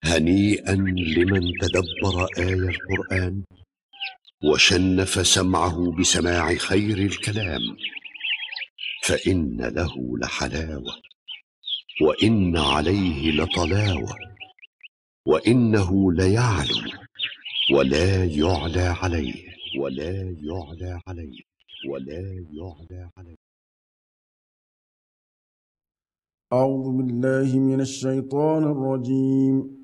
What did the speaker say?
هنيئا لمن تدبر آي القرآن وشنف سمعه بسماع خير الكلام، فإن له لحلاوة وإن عليه لطلاوة، وإنه ليعلو ولا يعلى عليه، ولا يعلى عليه، ولا يعلى عليه. أعوذ بالله من الشيطان الرجيم.